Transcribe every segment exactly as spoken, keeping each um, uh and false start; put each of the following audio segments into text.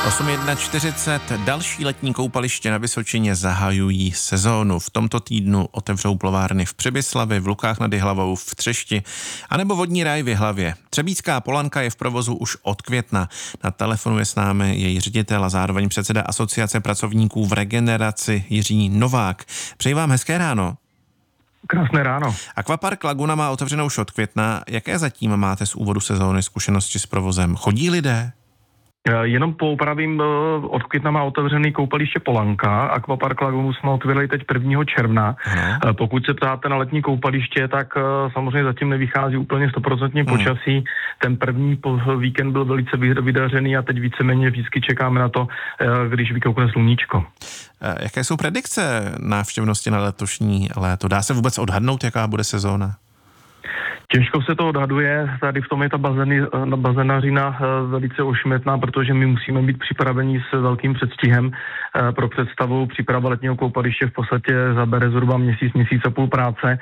osm čtyřicet jedna další letní koupaliště na Vysočině zahajují sezónu. V tomto týdnu otevřou plovárny v Přibyslavi, v Lukách nad Jihlavou, v Třešti anebo vodní ráj v Jihlavě. Třebíčská Polanka je v provozu už od května. Na telefonu je s námi její ředitel a zároveň předseda Asociace pracovníků v regeneraci Jiří Novák. Přeji vám hezké ráno. Krásné ráno. Aquapark Laguna má otevřenou už od května. Jaké zatím máte z úvodu sezóny zkušenosti s provozem? Chodí lidé? Jenom poupravím, od května má otevřený koupaliště Polanka. Aquapark Lagunu jsme otevřeli teď prvního června. Aha. Pokud se ptáte na letní koupaliště, tak samozřejmě zatím nevychází úplně stoprocentně počasí. Hmm. Ten první víkend byl velice vydařený a teď víceméně vždycky čekáme na to, když vykoukne sluníčko. Jaké jsou predikce návštěvnosti na letošní léto? Dá se vůbec odhadnout, jaká bude sezóna? Těžko se to odhaduje, tady v tom je ta bazény, bazénařina velice ošmetná, protože my musíme být připraveni s velkým předstihem pro představu. Příprava letního koupaliště v podstatě zabere zhruba měsíc, měsíc a půl práce.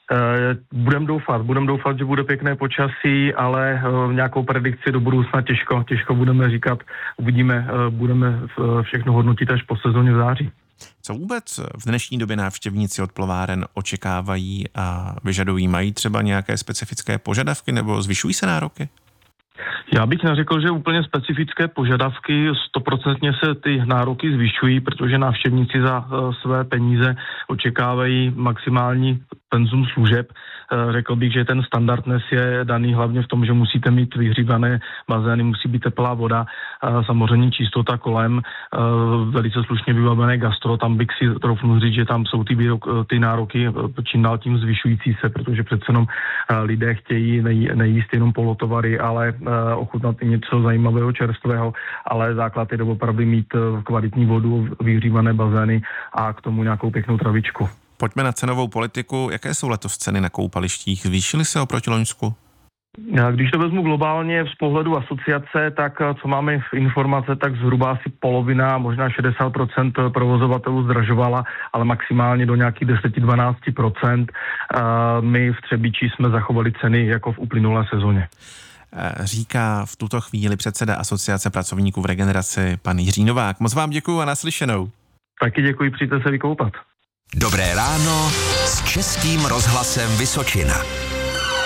Budem doufat, budem doufat, že bude pěkné počasí, ale nějakou predikci do budoucna těžko, těžko budeme říkat. Uvidíme, budeme všechno hodnotit až po sezóně v září. Co vůbec v dnešní době návštěvníci od plováren očekávají a vyžadují? Mají třeba nějaké specifické požadavky nebo zvyšují se nároky? Já bych neřekl, že úplně specifické požadavky, stoprocentně se ty nároky zvyšují, protože návštěvníci za své peníze očekávají maximální penzum služeb. Řekl bych, že ten standard dnes je daný hlavně v tom, že musíte mít vyhřívané bazény, musí být teplá voda, samozřejmě čistota kolem, velice slušně vybavené gastro, tam bych si troufnul říct, že tam jsou ty, ty nároky čím dál tím zvyšující se, protože přece jenom lidé chtějí nejíst jenom polotovary, ale ochutnat i něco zajímavého, čerstvého, ale základ je opravdu mít kvalitní vodu, vyhřívané bazény a k tomu nějakou pěknou travičku. Pojďme na cenovou politiku. Jaké jsou letos ceny na koupalištích? Zvýšily se oproti loňsku? Když to vezmu globálně z pohledu asociace, tak co máme v informace, tak zhruba asi polovina, možná šedesát procent provozovatelů zdražovala, ale maximálně do nějakých deset až dvanáct procent. My v Třebíči jsme zachovali ceny jako v uplynulé sezóně. Říká v tuto chvíli předseda Asociace pracovníků v regeneraci pan Jiří Novák. Moc vám děkuju a naslyšenou. Taky děkuji, přijďte se vykoupat. Dobré ráno s Českým rozhlasem Vysočina.